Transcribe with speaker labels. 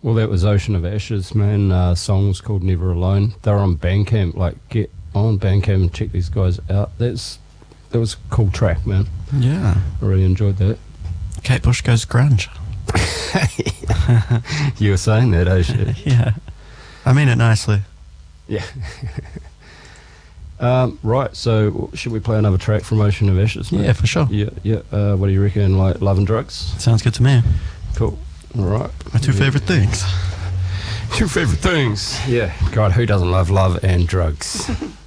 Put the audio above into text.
Speaker 1: Well, that was Ocean of Ashes, man. Song was called Never Alone. They're on Bandcamp. Like, get on Bandcamp and check these guys out. That was a cool track, man.
Speaker 2: Yeah.
Speaker 1: I really enjoyed that.
Speaker 2: Kate Bush goes grunge.
Speaker 1: You were saying that, eh, shit?
Speaker 2: Yeah. I mean it nicely.
Speaker 1: Yeah. Right, so should we play another track from Ocean of Ashes, mate?
Speaker 2: Yeah, for sure.
Speaker 1: Yeah. What do you reckon, like Love and Drugs?
Speaker 2: Sounds good to me.
Speaker 1: Cool. All right.
Speaker 2: My two favourite things.
Speaker 1: Two favourite things. Yeah. God, who doesn't love love and drugs?